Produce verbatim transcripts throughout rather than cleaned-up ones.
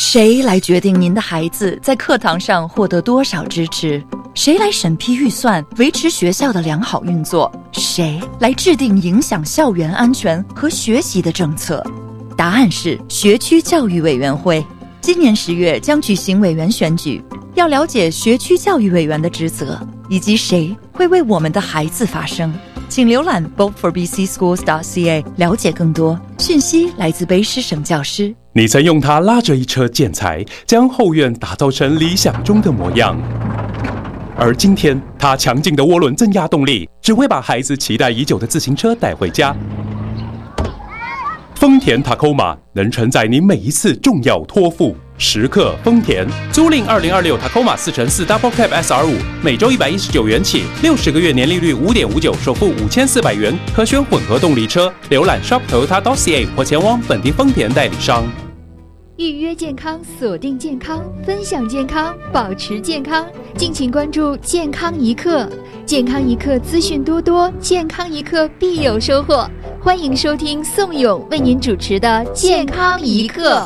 谁来决定您的孩子在课堂上获得多少支持？谁来审批预算，维持学校的良好运作？谁来制定影响校园安全和学习的政策？答案是学区教育委员会。今年十月将举行委员选举，要了解学区教育委员的职责，以及谁会为我们的孩子发声。请浏览 vote for b c schools dot c a 了解更多。讯息来自卑诗省教师。 你曾用它拉着一车建材，将后院打造成理想中的模样。而今天，它强劲的涡轮增压动力，只会把孩子期待已久的自行车带回家。丰田 Tacoma 能承载你每一次重要托付。时刻丰田，租赁二零二六 Tacoma 四乘四 Double Cab S R 五，每周一百一十九元起，六十个月年利率五点五九，首付五千四百元，可选混合动力车。浏览 shop toyota dot c a 或前往本地丰田代理商。 预约健康，锁定健康，分享健康，保持健康。敬请关注健康一刻，健康一刻资讯多多，健康一刻必有收获。欢迎收听宋勇为您主持的健康一刻。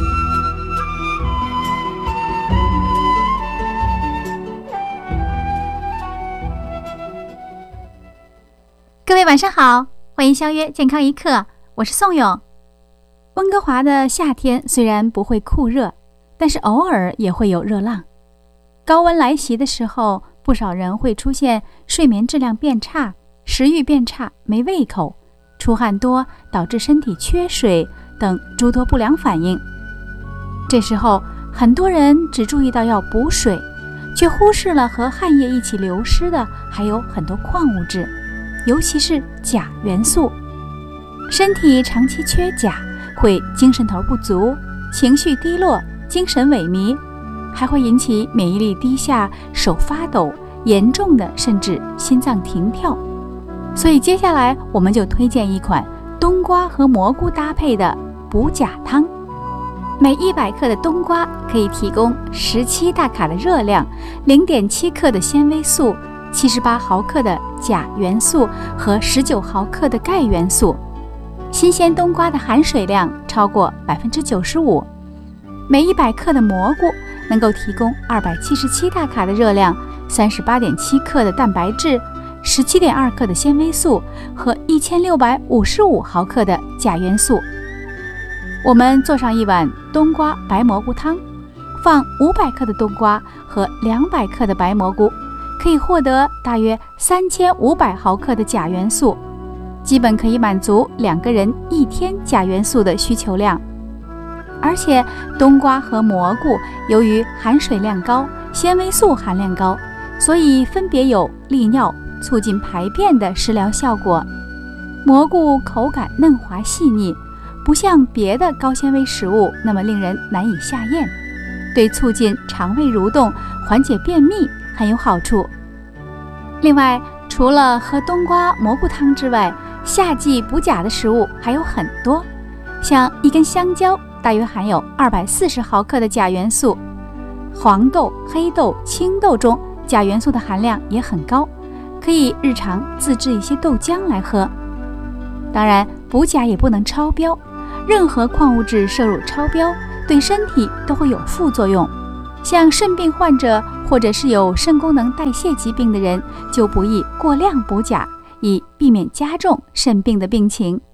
各位晚上好，欢迎相约健康一刻，我是宋勇。温哥华的夏天虽然不会酷热，但是偶尔也会有热浪。高温来袭的时候，不少人会出现睡眠质量变差、食欲变差、没胃口、出汗多导致身体缺水等诸多不良反应。这时候很多人只注意到要补水，却忽视了和汗液一起流失的还有很多矿物质，尤其是钾元素。身体长期缺钾会精神头不足、情绪低落、精神萎靡，还会引起免疫力低下、手发抖，严重的甚至心脏停跳。所以接下来我们就推荐一款冬瓜和蘑菇搭配的补钾汤。每一百克的冬瓜可以提供十七大卡的热量， 零点七克的纤维素，七十八毫克的钾元素和十九毫克的钙元素。新鲜冬瓜的含水量超过 百分之九十五， 每一百克的蘑菇能够提供二百七十七大卡的热量， 三十八点七克的蛋白质， 十七点二克的纤维素和一千六百五十五毫克的钾元素。我们做上一碗冬瓜白蘑菇汤，放五百克的冬瓜和两百克的白蘑菇，可以获得大约三千五百毫克的钾元素，基本可以满足两个人一天钾元素的需求量。而且冬瓜和蘑菇由于含水量高、纤维素含量高，所以分别有利尿、促进排便的食疗效果。蘑菇口感嫩滑细腻，不像别的高纤维食物那么令人难以下咽，对促进肠胃蠕动、缓解便秘很有好处。另外，除了喝冬瓜蘑菇汤之外，夏季补钾的食物还有很多，像一根香蕉大约含有二百四十毫克的钾元素，黄豆、黑豆、青豆中钾元素的含量也很高，可以日常自制一些豆浆来喝。当然，补钾也不能超标，任何矿物质摄入超标对身体都会有副作用，像肾病患者或者是有肾功能代谢疾病的人就不宜过量补钾，以避免加重肾病的病情。